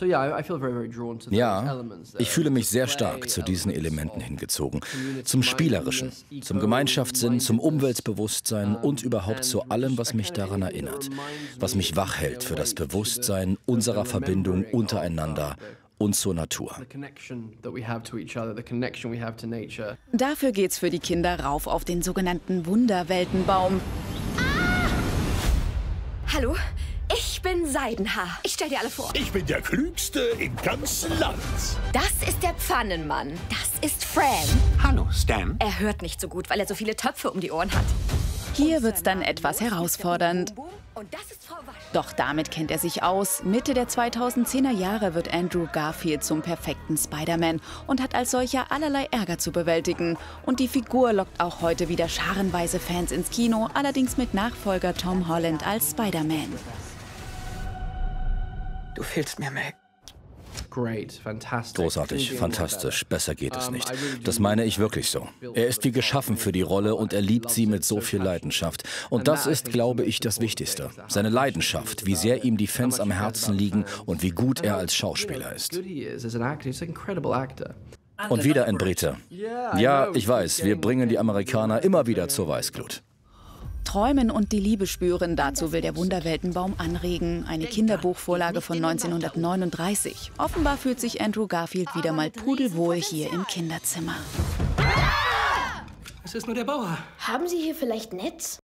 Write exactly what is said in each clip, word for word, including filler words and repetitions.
Ja, ich fühle mich sehr stark zu diesen Elementen hingezogen. Zum Spielerischen, zum Gemeinschaftssinn, zum Umweltbewusstsein und überhaupt zu allem, was mich daran erinnert. Was mich wach hält für das Bewusstsein unserer Verbindung untereinander und zur Natur. Dafür geht's für die Kinder rauf auf den sogenannten Wunderweltenbaum. Ah! Hallo, ich bin Seidenhaar. Ich stell dir alle vor. Ich bin der Klügste im ganzen Land. Das ist der Pfannenmann. Das ist Fran. Hallo, Stan. Er hört nicht so gut, weil er so viele Töpfe um die Ohren hat. Hier wird's dann etwas herausfordernd. Und das ist Frau Wasch. Doch damit kennt er sich aus. Mitte der zweitausendzehner Jahre wird Andrew Garfield zum perfekten Spider-Man und hat als solcher allerlei Ärger zu bewältigen. Und die Figur lockt auch heute wieder scharenweise Fans ins Kino, allerdings mit Nachfolger Tom Holland als Spider-Man. Du fehlst mir, Meg. Großartig, fantastisch, besser geht es nicht. Das meine ich wirklich so. Er ist wie geschaffen für die Rolle und er liebt sie mit so viel Leidenschaft. Und das ist, glaube ich, das Wichtigste. Seine Leidenschaft, wie sehr ihm die Fans am Herzen liegen und wie gut er als Schauspieler ist. Und wieder ein Brite. Ja, ich weiß, wir bringen die Amerikaner immer wieder zur Weißglut. Träumen und die Liebe spüren, dazu will der Wunderweltenbaum anregen. Eine Kinderbuchvorlage von neunzehnhundertneununddreißig. Offenbar fühlt sich Andrew Garfield wieder mal pudelwohl hier im Kinderzimmer. Es ist nur der Bauer. Haben Sie hier vielleicht Netz?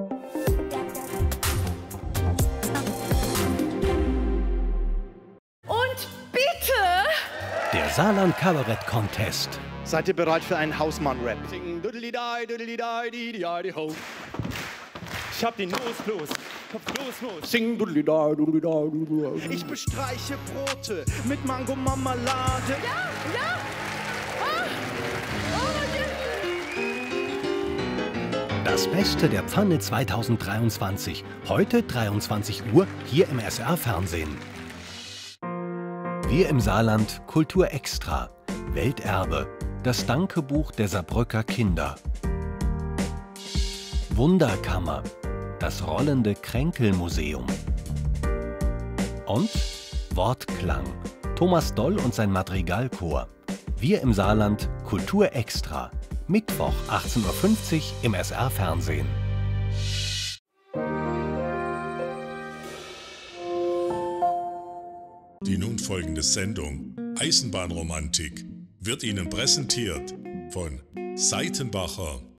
Und bitte! Der Saarland Kabarett Contest. Seid ihr bereit für einen Hausmann-Rap? Ich hab den los, los. Los, los. Sing Ich bestreiche Brote mit Mango-Marmelade. Ja, ja! Ah. Oh, Das Beste der Pfanne zweitausenddreiundzwanzig. Heute dreiundzwanzig Uhr hier im S R-Fernsehen. Wir im Saarland Kultur Extra. Welterbe. Das Dankebuch der Saarbrücker Kinder. Wunderkammer. Das rollende Kränkelmuseum. Und Wortklang. Thomas Doll und sein Madrigalchor. Wir im Saarland Kultur Extra. Mittwoch achtzehn Uhr fünfzig im S R-Fernsehen. Die nun folgende Sendung Eisenbahnromantik wird Ihnen präsentiert von Seitenbacher